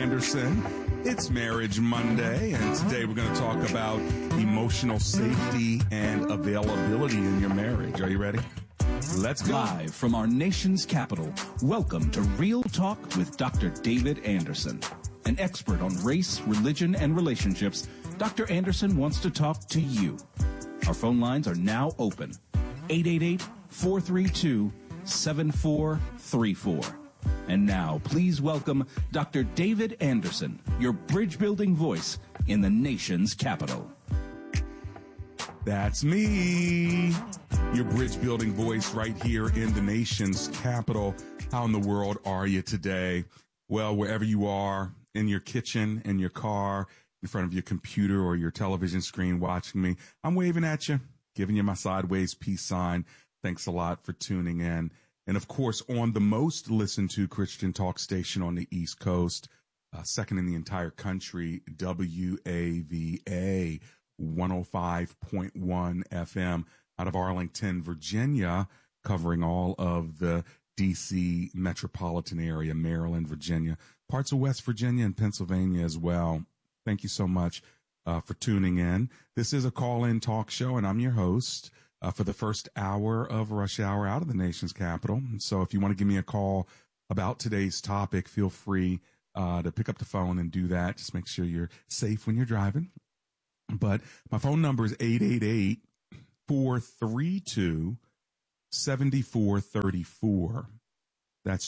Anderson. It's Marriage Monday, and today we're going to talk about emotional safety and availability in your marriage. Are you ready? Let's go. Live from our nation's capital, welcome to Real Talk with Dr. David Anderson. An expert on race, religion, and relationships, Dr. Anderson wants to talk to you. Our phone lines are now open. 888-432-7434. And now, please welcome Dr. David Anderson, your bridge-building voice in the nation's capital. That's me, your bridge-building voice right here in the nation's capital. How in the world are you today? Well, wherever you are, in your kitchen, in your car, in front of your computer or your television screen watching me, I'm waving at you, giving you my sideways peace sign. Thanks a lot for tuning in. And of course, on the most listened to Christian talk station on the East Coast, second in the entire country, WAVA 105.1 FM out of Arlington, Virginia, covering all of the D.C. metropolitan area, Maryland, Virginia, parts of West Virginia and Pennsylvania as well. Thank you so much for tuning in. This is a call-in talk show, and I'm your host for the first hour of Rush Hour out of the nation's capital. And so if you want to give me a call about today's topic, feel free to pick up the phone and do that. Just make sure you're safe when you're driving. But my phone number is 888-432-7434. That's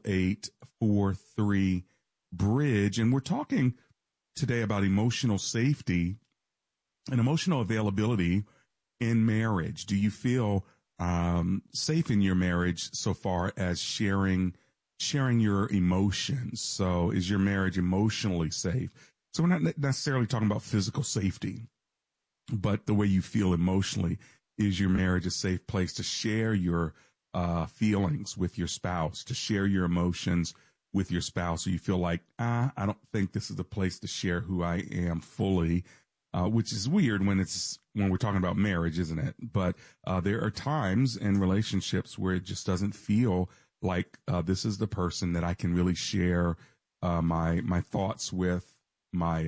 888-43-BRIDGE. And we're talking today about emotional safety and emotional availability in marriage. Do you feel safe in your marriage so far as sharing your emotions? So is your marriage emotionally safe? So we're not necessarily talking about physical safety, but the way you feel emotionally. Is your marriage a safe place to share your feelings with your spouse, to share your emotions with your spouse? So you feel like, I don't think this is the place to share who I am fully, which is weird when we're talking about marriage, isn't it? But there are times in relationships where it just doesn't feel like this is the person that I can really share my thoughts with, my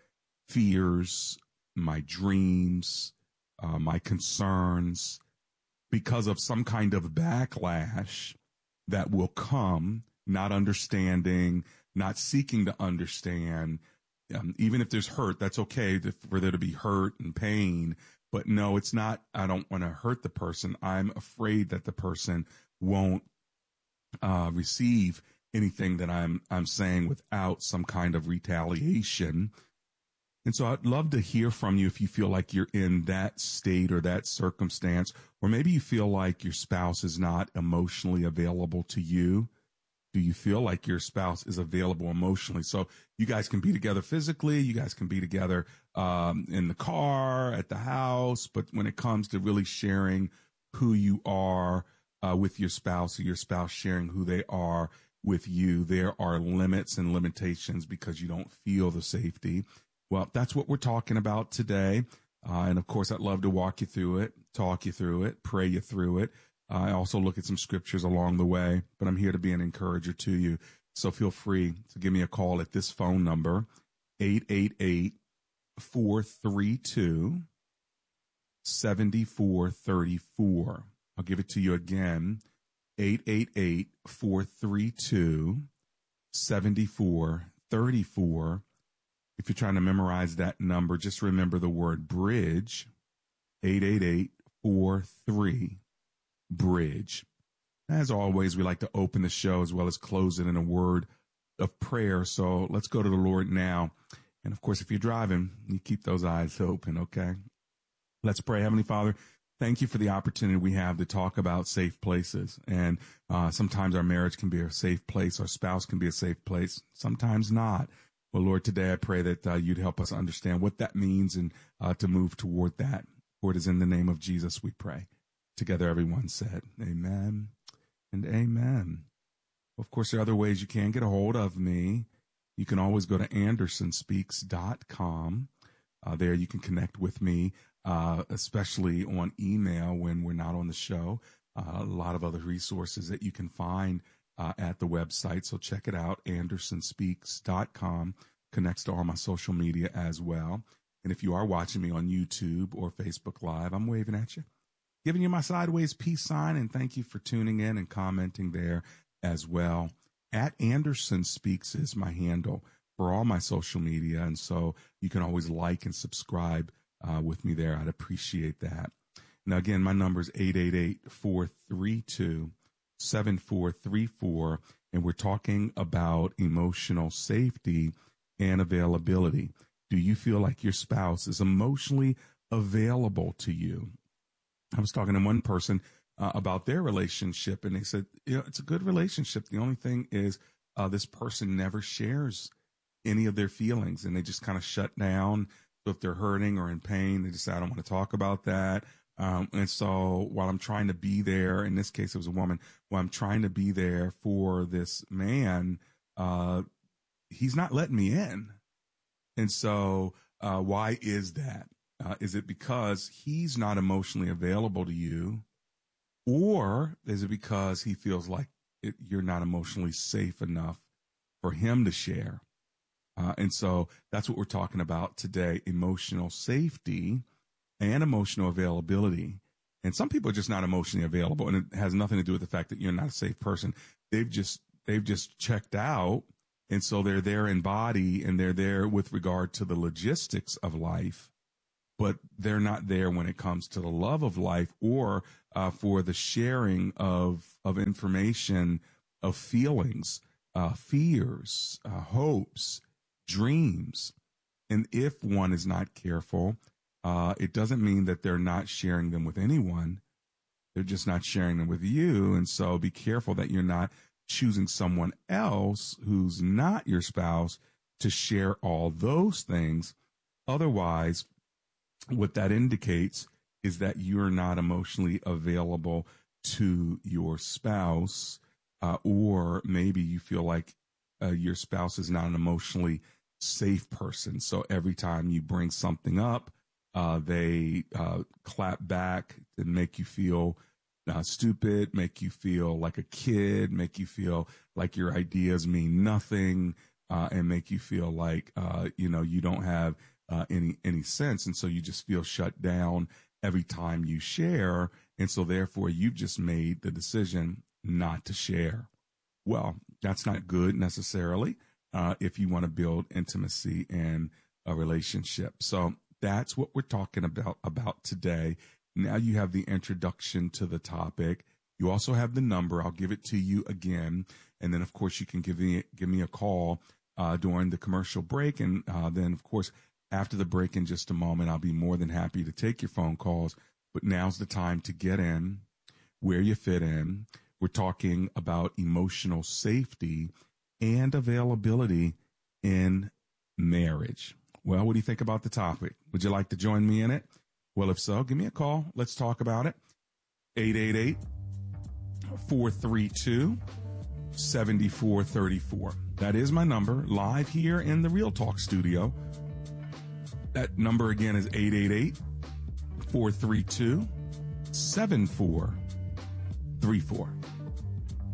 fears, my dreams, my concerns, because of some kind of backlash that will come, not understanding, not seeking to understand. Even if there's hurt, that's okay for there to be hurt and pain. But no, it's not, I don't want to hurt the person. I'm afraid that the person won't receive anything that I'm saying without some kind of retaliation. And so I'd love to hear from you if you feel like you're in that state or that circumstance, or maybe you feel like your spouse is not emotionally available to you. Do you feel like your spouse is available emotionally? So you guys can be together physically, you guys can be together in the car, at the house, but when it comes to really sharing who you are with your spouse, or your spouse sharing who they are with you, there are limits and limitations because you don't feel the safety. Well, that's what we're talking about today. And of course, I'd love to walk you through it, talk you through it, pray you through it. I also look at some scriptures along the way, but I'm here to be an encourager to you. So feel free to give me a call at this phone number, 888-432-7434. I'll give it to you again, 888-432-7434. If you're trying to memorize that number, just remember the word bridge, 888-43-BRIDGE. As always, we like to open the show as well as close it in a word of prayer. So let's go to the Lord now. And of course, if you're driving, you keep those eyes open, okay? Let's pray. Heavenly Father, thank you for the opportunity we have to talk about safe places. And sometimes our marriage can be a safe place. Our spouse can be a safe place. Sometimes not. Well, Lord, today I pray that you'd help us understand what that means and to move toward that. For it is in the name of Jesus we pray. Together, everyone said, amen and amen. Of course, there are other ways you can get a hold of me. You can always go to andersonspeaks.com. There you can connect with me, especially on email when we're not on the show. A lot of other resources that you can find at the website. So check it out, andersonspeaks.com. Connects to all my social media as well. And if you are watching me on YouTube or Facebook Live, I'm waving at you, giving you my sideways peace sign, and thank you for tuning in and commenting there as well. At Anderson Speaks is my handle for all my social media, and so you can always like and subscribe with me there. I'd appreciate that. Now, again, my number is 888-432-7434, and we're talking about emotional safety and availability. Do you feel like your spouse is emotionally available to you? I was talking to one person about their relationship, and they said, it's a good relationship. The only thing is this person never shares any of their feelings, and they just kind of shut down. So if they're hurting or in pain, they just say, I don't want to talk about that. And so while I'm trying to be there, in this case, it was a woman, while I'm trying to be there for this man, he's not letting me in. And so why is that? Is it because he's not emotionally available to you? Or is it because he feels like you're not emotionally safe enough for him to share? And so that's what we're talking about today, emotional safety and emotional availability. And some people are just not emotionally available, and it has nothing to do with the fact that you're not a safe person. They've just checked out. And so they're there in body, and they're there with regard to the logistics of life, but they're not there when it comes to the love of life or for the sharing of information, of feelings, fears, hopes, dreams. And if one is not careful, it doesn't mean that they're not sharing them with anyone. They're just not sharing them with you. And so be careful that you're not choosing someone else who's not your spouse to share all those things. Otherwise, what that indicates is that you're not emotionally available to your spouse, or maybe you feel like your spouse is not an emotionally safe person. So every time you bring something up, they clap back and make you feel stupid, make you feel like a kid, make you feel like your ideas mean nothing, and make you feel like, you don't have any sense. And so you just feel shut down every time you share. And so therefore you've just made the decision not to share. Well, that's not good necessarily if you want to build intimacy in a relationship. So that's what we're talking about today. Now you have the introduction to the topic. You also have the number. I'll give it to you again. And then, of course, you can give me a call during the commercial break. And then, of course, after the break in just a moment, I'll be more than happy to take your phone calls. But now's the time to get in where you fit in. We're talking about emotional safety and availability in marriage. Well, what do you think about the topic? Would you like to join me in it? Well, if so, give me a call. Let's talk about it. 888-432-7434. That is my number, live here in the Real Talk studio. That number again is 888-432-7434.